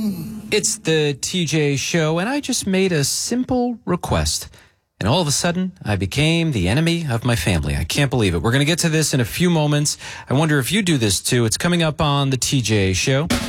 It's the TJ Show, and I just made a simple request. And all of a sudden, I became the enemy of my family. I can't believe it. We're going to get to this in a few moments. I wonder if you do this too. It's coming up on the TJ Show.